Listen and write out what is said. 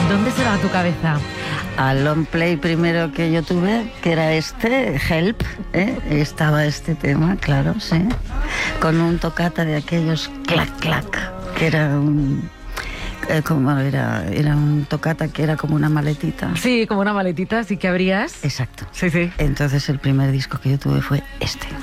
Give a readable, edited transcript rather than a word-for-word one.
¿Dónde se va tu cabeza? Al long play primero que yo tuve, que era Help, estaba este tema, claro, sí, con un toccata de aquellos clac, clac, que era un... era un toccata que era como una maletita. Sí, como una maletita, así que abrías. Exacto. Sí, sí. Entonces el primer disco que yo tuve fue este.